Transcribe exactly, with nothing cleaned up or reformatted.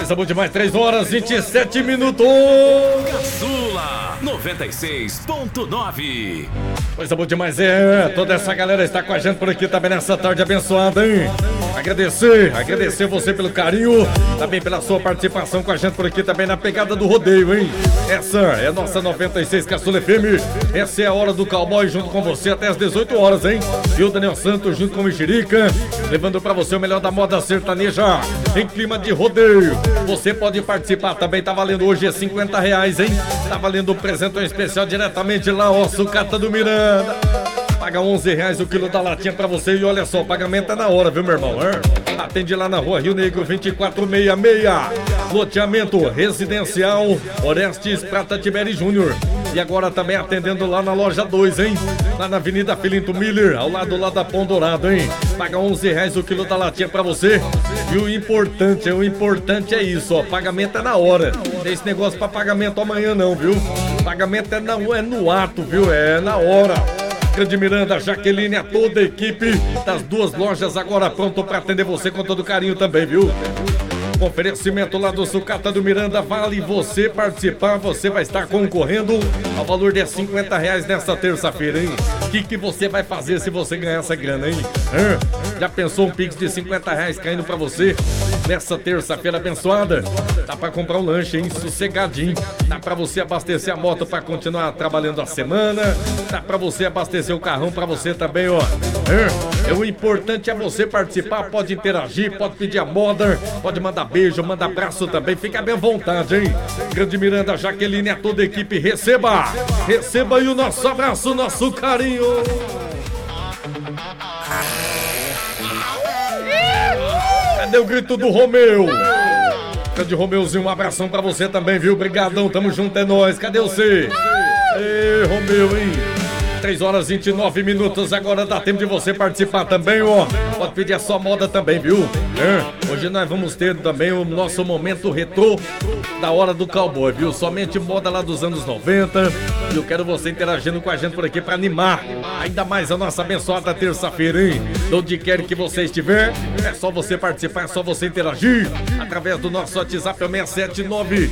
Coisa boa demais, três horas e vinte e sete minutos. Caçula noventa e seis ponto nove. Coisa boa demais, é. Toda essa galera está com a gente por aqui também nessa tarde abençoada, hein? Agradecer, agradecer você pelo carinho, também pela sua participação com a gente por aqui também na pegada do rodeio, hein? Essa é a nossa noventa e seis Caçula F M. Essa é a hora do cowboy junto com você até as dezoito horas, hein? E o Daniel Santos junto com o Mexerica, levando pra você o melhor da moda sertaneja em clima de rodeio. Você pode participar também, tá valendo hoje é cinquenta reais, hein? Tá valendo um presentão especial diretamente lá, ó, Sucata do Miranda. Paga onze reais o quilo da latinha pra você e olha só, o pagamento é na hora, viu, meu irmão? É? Atende lá na rua Rio Negro vinte e quatro sessenta e seis. Loteamento residencial Orestes Prata Tiberi Júnior. E agora também atendendo lá na loja dois, hein? Lá na Avenida Filinto Miller, ao lado lá da Pão Dourado, hein? Paga onze reais o quilo da latinha pra você. E o importante, o importante é isso, ó. Pagamento é na hora. Não tem esse negócio pra pagamento amanhã não, viu? Pagamento é, na, é no ato, viu? É na hora. Grande Miranda, Jaqueline, a toda a equipe das duas lojas agora pronto para atender você com todo carinho também, viu? Oferecimento lá do Sucata do Miranda, vale você participar, você vai estar concorrendo ao valor de cinquenta reais nesta terça-feira, hein? O que, que você vai fazer se você ganhar essa grana, hein? Hã? Já pensou um pix de cinquenta reais caindo pra você nessa terça-feira abençoada? Dá pra comprar um lanche, hein? Sossegadinho. Dá pra você abastecer a moto pra continuar trabalhando a semana. Dá pra você abastecer o carrão pra você também, ó. Hã? O importante é você participar, pode interagir, pode pedir a moda, pode mandar beijo, manda abraço também, fica bem à vontade, hein? Grande Miranda, Jaqueline, a toda a equipe, receba! Receba aí o nosso abraço, o nosso carinho! Cadê o grito do Romeu? Grande Romeuzinho, um abração pra você também, viu? Brigadão, tamo junto, é nóis. Cadê você? Ei, Romeu, hein? três horas e vinte e nove minutos, agora dá tempo de você participar também, ó. Pode pedir a sua moda também, viu? É. Hoje nós vamos ter também o nosso momento retrô da hora do cowboy, viu? Somente moda lá dos anos noventa. E eu quero você interagindo com a gente por aqui pra animar ainda mais a nossa abençoada terça-feira, hein? De onde quer que você estiver, é só você participar, é só você interagir através do nosso WhatsApp, é o seis sete nove,